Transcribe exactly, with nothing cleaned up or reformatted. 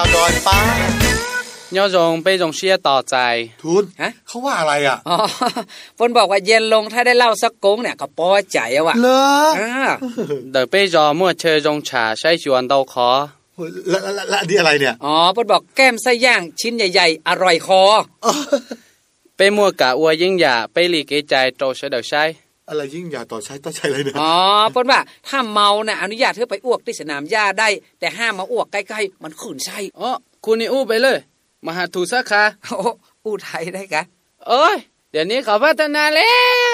ดอยป้าย่อจงไปจงเชียต่อใจทุนฮะเขาว่าอะไรอ่ะอ๋อฝนบอกว่าเย็นลงถ้าได้เล่าสักกงเนี่ยก็พอใจอ่ะว่ะเหรอเดี๋ยวไปจอมั่วเชยจงฉาใช้ชวนเตาขอแล้วแล้วแล้วนี่อะไรเนี่ยอ๋อฝนบอกแก้มไส้ย่างชิ้นใหญ่ๆอร่อยคอไปมั่วกะอวยยิ่งหย่าไปหลีกเกใจโตเสดใช้อะไรยิ่งหย่าต่อใช้ต่อใช้อะไรเนี่ยอ๋อฝนว่าถ้าเมาน่ะอนุญาตเธอไปอ้วกที่สนามหญ้าได้แต่ห้ามมาอ้วกใกล้ๆมันขืนไส้อ๋อคุณนี่อู้ไปเลยมหาถูสักค่ะโอ้อู้ไทยได้กะเอ้ยเดี๋ยวนี้เขาพัฒนาแล้ว